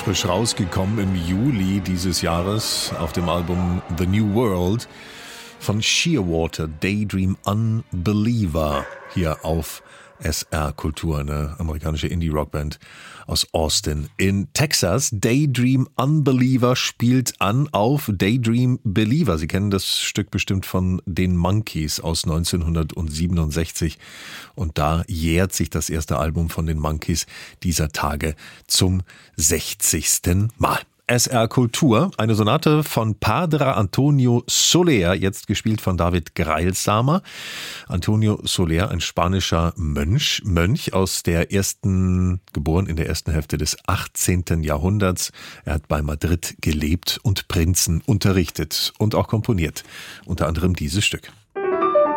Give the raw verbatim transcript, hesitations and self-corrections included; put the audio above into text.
frisch rausgekommen im Juli dieses Jahres auf dem Album The New World von Shearwater, Daydream Unbeliever, hier auf S R Kultur, eine amerikanische Indie-Rockband aus Austin in Texas. Daydream Unbeliever spielt an auf Daydream Believer. Sie kennen das Stück bestimmt von den Monkees aus neunzehnhundertsiebenundsechzig. Und da jährt sich das erste Album von den Monkees dieser Tage zum sechzigsten Mal. S R Kultur, eine Sonate von Padre Antonio Soler, jetzt gespielt von David Greilsamer. Antonio Soler, ein spanischer Mönch, Mönch aus der ersten, geboren in der ersten Hälfte des achtzehnten Jahrhunderts. Er hat bei Madrid gelebt und Prinzen unterrichtet und auch komponiert, unter anderem dieses Stück.